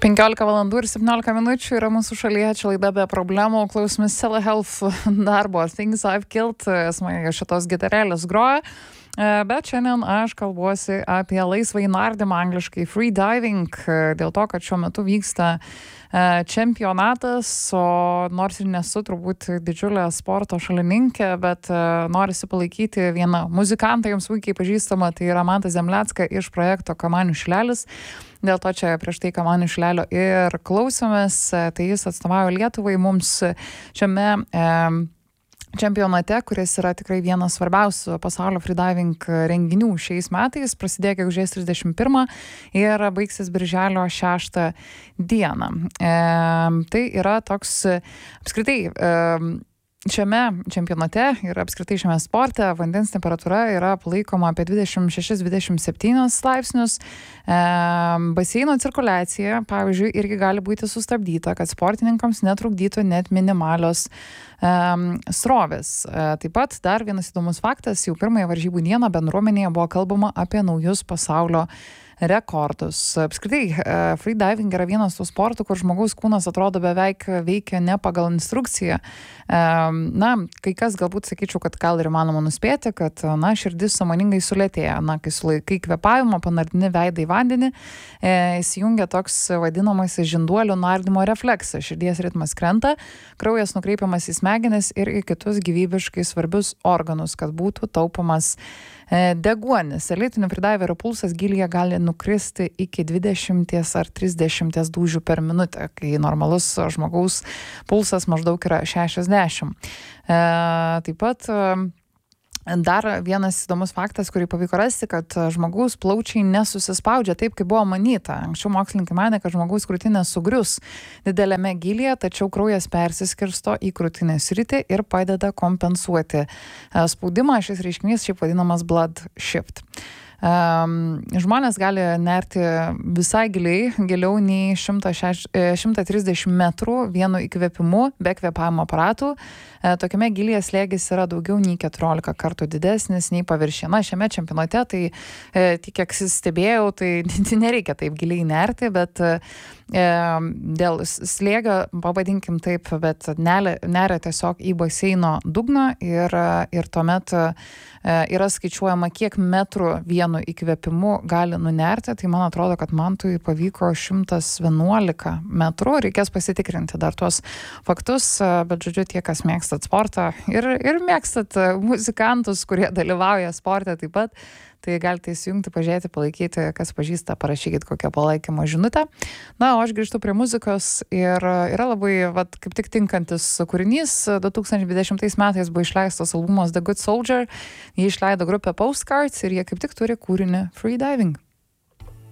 15 valandų ir 17 minučių yra mūsų šalyje, čia laida be problemų, klausomis Telehealth darbo Things I've Killed, smagiai šitos gitarėlės groja, bet šiandien aš kalbuosi apie laisvąjį nardymą, angliškai free diving, dėl to, kad šiuo metu vyksta čempionatas, o nors ir nesu turbūt didžiulė sporto šalininkė, bet norisi palaikyti vieną muzikantą, jums puikiai pažįstamą, tai yra Mantas Zemlecka iš projekto Kamanių šilelis. Dėl to čia prieš tai Kamanių šilelio ir klausomės, tai jis atstovauja Lietuvai mums šiame čempionate, kuris yra tikrai vienas svarbiausių pasaulio freediving renginių šiais metais, prasidėjo gegužės 31 ir baigsis birželio 6 dieną. Tai yra toks apskritai šiame čempionate ir apskritai šiame sporte vandens temperatūra yra palaikoma apie 26-27 laipsnius. Baseino cirkuliacija, pavyzdžiui, irgi gali būti sustabdyta, kad sportininkams netrukdytų net minimalios srovės. Taip pat dar vienas įdomus faktas, jau pirmąją varžybų dieną bendruomenėje buvo kalbama apie naujus pasaulio rekordus. Apskritai, freediving yra vienas tų sportų, kur žmogaus kūnas atrodo beveik veikia ne pagal instrukciją. Na, kai kas galbūt sakyčiau, kad gal ir įmanoma nuspėti, kad, širdis sąmoningai sulėtėja. Kai sulaikai kvėpavimą, panardini veidą į vandenį, įsijungia toks vadinamas žinduolių nardymo refleksas. Širdies ritmas krenta, kraujas nukreipiamas į smegenis ir į kitus gyvybiškai svarbius organus, kad būtų taupomas deguonis. Elitinių freediverio pulsas gylyje gali nukristi iki 20 ar 30 dūžių per minutę, kai normalus žmogaus pulsas maždaug yra 60. Taip pat dar vienas įdomus faktas, kurį pavyko rasti, kad žmogaus plaučiai nesusispaudžia taip, kaip buvo manyta. Anksčiau mokslininkai manė, kad žmogaus krūtinė sugrius dideliame gylyje, tačiau kraujas persiskirsto į krūtinės sritį ir padeda kompensuoti spaudimą. Šis reiškinys šiaip vadinamas blood shift. Žmonės gali nerti visai giliau nei 130 metrų vienu įkvėpimu be kvėpavimo aparatų. Tokiame gylyje slėgis yra daugiau nei 14 kartų didesnis nei paviršiuje. Šiame čempionate, tai tik kiek stebėjau, tai nereikia taip giliai nerti, bet dėl slėgio, pavadinkim taip, bet neria tiesiog į baseino dugną ir tuomet yra skaičiuojama, kiek metrų vienu įkvėpimu gali nunerti. Tai man atrodo, kad Mantui pavyko 111 metrų. Reikės pasitikrinti dar tuos faktus, bet žodžiu, tie, kas mėgstat sportą ir mėgstat muzikantus, kurie dalyvauja sporte taip pat, tai galite įsijungti, pažiūrėti, palaikyti, kas pažįsta, parašykit kokią palaikymo žinutę. O aš grįžtu prie muzikos ir yra labai, kaip tik tinkantis kūrinys. 2020 metais buvo išleistas albumas The Good Soldier, jį išleido grupė Postcards ir jie kaip tik turi kūrinį Free Diving.